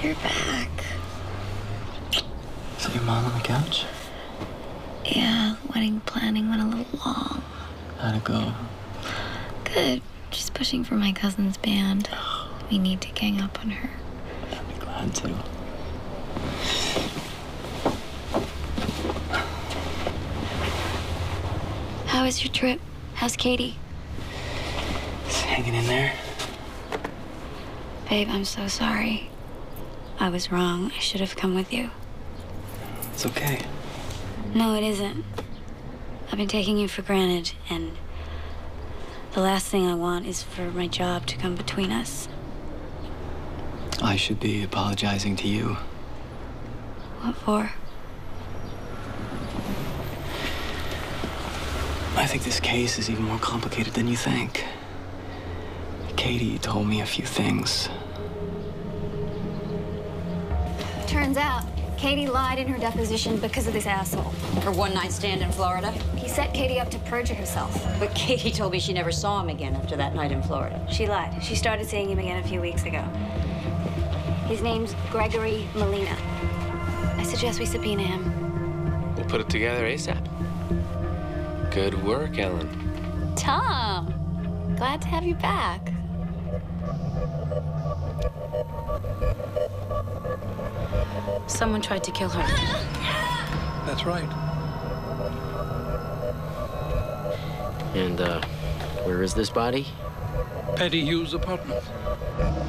You're back. Is that your mom on the couch? Yeah, wedding planning went a little long. How'd it go? Good. She's pushing for my cousin's band. We need to gang up on her. I'd be glad to. How was your trip? How's Katie? Just hanging in there. Babe, I'm so sorry. I was wrong. I should have come with you. It's okay. No, it isn't. I've been taking you for granted, and the last thing I want is for my job to come between us. I should be apologizing to you. What for? I think this case is even more complicated than you think. Katie told me a few things. Turns out, Katie lied in her deposition because of this asshole. Her one-night stand in Florida? He set Katie up to perjure herself. But Katie told me she never saw him again after that night in Florida. She lied. She started seeing him again a few weeks ago. His name's Gregory Molina. I suggest we subpoena him. We'll put it together ASAP. Good work, Ellen. Tom, glad to have you back. Someone tried to kill her. That's right. And, where is this body? Petty Hughes' apartment.